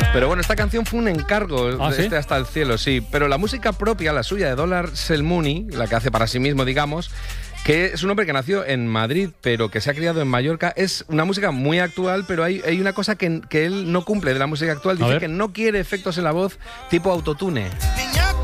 Pero bueno, esta canción fue un encargo de ¿sí? Hasta el cielo, sí. Pero la música propia, la suya de Dollar Selmouni, la que hace para sí mismo, digamos, que es un hombre que nació en Madrid, pero que se ha criado en Mallorca, es una música muy actual, pero hay una cosa que él no cumple de la música actual. Dice que no quiere efectos en la voz tipo autotune.